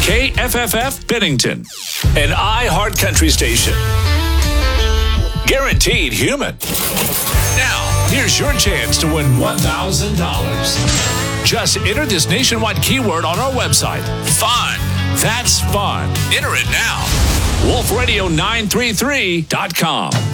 KFFF Bennington, an iHeart Country station. Guaranteed human. Now, here's your chance to win $1,000. Just enter this nationwide keyword on our website. Fun. That's fun. Enter it now. WolfRadio933.com.